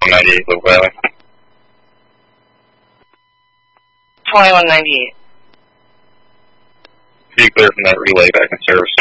198 Little Valley. 2198. Be clear from that relay back in service.